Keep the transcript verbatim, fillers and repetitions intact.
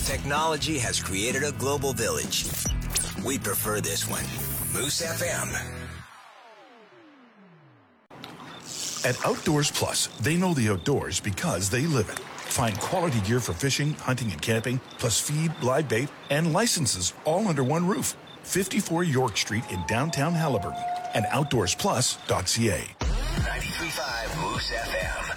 Technology has created a global village. We prefer this one. Moose F M. At Outdoors Plus, they know the outdoors because they live it. Find quality gear for fishing, hunting, and camping, plus feed, live bait, and licenses all under one roof. fifty-four York Street in downtown Haliburton and outdoors plus dot c a. ninety-three point five Moose F M.